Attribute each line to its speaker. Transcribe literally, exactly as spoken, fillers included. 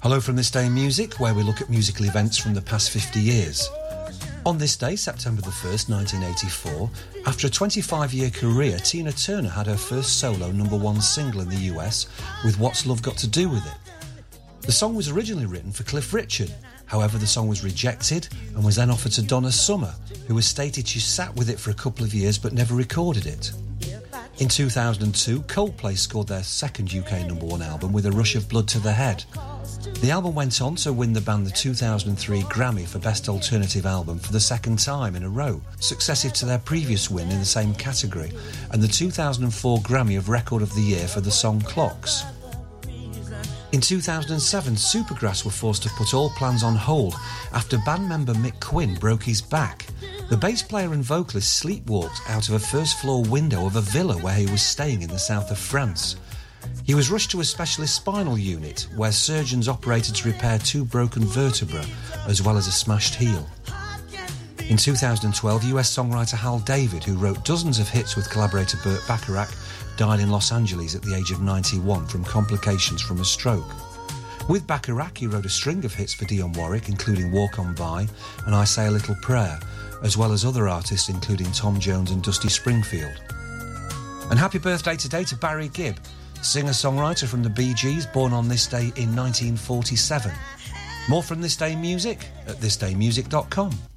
Speaker 1: Hello from This Day in Music, where we look at musical events from the past fifty years. On this day, September the first, nineteen eighty-four, after a twenty-five-year career, Tina Turner had her first solo number one single in the U S with What's Love Got to Do With It. The song was originally written for Cliff Richard. However, the song was rejected and was then offered to Donna Summer, who has stated she sat with it for a couple of years but never recorded it. In two thousand two, Coldplay scored their second U K number one album with A Rush of Blood to the Head. The album went on to win the band the two thousand three Grammy for Best Alternative Album for the second time in a row, successive to their previous win in the same category, and the two thousand four Grammy of Record of the Year for the song Clocks. In two thousand seven, Supergrass were forced to put all plans on hold after band member Mick Quinn broke his back. The bass player and vocalist sleepwalked out of a first-floor window of a villa where he was staying in the south of France. He was rushed to a specialist spinal unit where surgeons operated to repair two broken vertebrae as well as a smashed heel. In two thousand twelve, U S songwriter Hal David, who wrote dozens of hits with collaborator Burt Bacharach, died in Los Angeles at the age of ninety-one from complications from a stroke. With Bacharach, he wrote a string of hits for Dionne Warwick, including Walk On By and I Say a Little Prayer, as well as other artists including Tom Jones and Dusty Springfield. And happy birthday today to Barry Gibb, singer-songwriter from the Bee Gees, born on this day in nineteen forty-seven. More from This Day in Music at this day music dot com.